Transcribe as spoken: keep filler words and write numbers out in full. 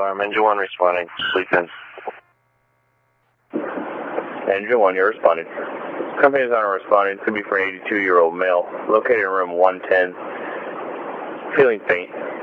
alarm. Engine one responding. Sleep in. Engine one, you're responding. Company is on a responding. It's going to be for an eighty-two-year-old male. Located in room one ten. Feeling faint.